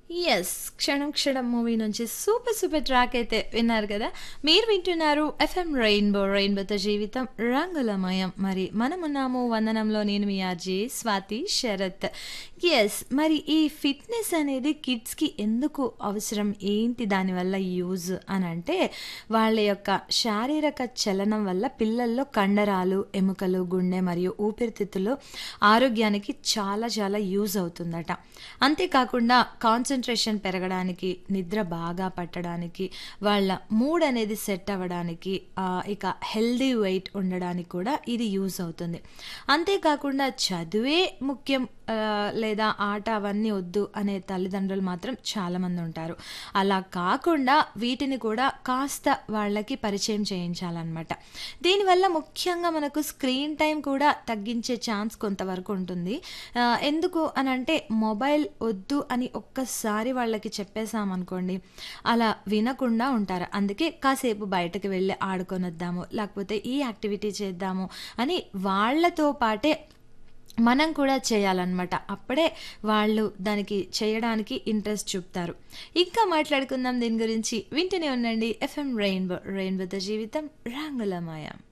Yes. 'క్షణం క్షణం' movie నుంచి సూపర్ ట్రాక్ అయితే విన్నారు కదా! మీరు వింటున్నారు ఎఫ్ఎం రెయిన్బోతో జీవితం రంగులమయం. మరి మనమున్నాము వందనంలో నేను మీ ఆర్‌జే స్వాతి శరత్. యెస్. మరి ఈ ఫిట్‌నెస్ అనేది కిడ్స్‌కి ఎందుకు అవసరం? ఏంటి దానివల్ల యూజ్ అనంటే, వాళ్ళ యొక్క శారీరక చలనం వల్ల పిల్లల్లో కండరాలు, ఎముకలు, గుండె మరియు ఊపిరితిత్తులు ఆరోగ్యానికి చాలా యూజ్ అవుతుందట. అంతేకాకుండా కాన్సంట్రేషన్ పెరగడానికి, నిద్ర బాగా పట్టడానికి, వాళ్ళ మూడ్ అనేది సెట్ అవ్వడానికి, ఇక హెల్తీ వెయిట్ ఉండడానికి కూడా ఇది యూజ్ అవుతుంది. అంతేకాకుండా చదువే ముఖ్యం లేదా ఆట అవన్నీ వద్దు అనే తల్లిదండ్రులు మాత్రం చాలామంది ఉంటారు. అలా కాకుండా వీటిని కూడా కాస్త వాళ్ళకి పరిచయం చేయించాలన్నమాట. దీనివల్ల ముఖ్యంగా మనకు స్క్రీన్ టైం కూడా తగ్గించే ఛాన్స్ కొంతవరకు ఉంటుంది. ఎందుకు అనంటే మొబైల్ వద్దు అని ఒక్కసారి వాళ్ళకి చెప్పేసామనుకోండి, అలా వినకుండా ఉంటారు. అందుకే కాసేపు బయటకు వెళ్ళి ఆడుకొనొద్దాము, లేకపోతే ఈ యాక్టివిటీ చేద్దాము అని వాళ్ళతో పాటే మనం కూడా చేయాలన్నమాట. అప్పుడే వాళ్ళు దానికి చేయడానికి ఇంట్రెస్ట్ చూపుతారు. ఇంకా మాట్లాడుకుందాం దీని గురించి. వింటూనే ఉండండి ఎఫ్ఎం రెయిన్బోతో జీవితం రంగులమయం.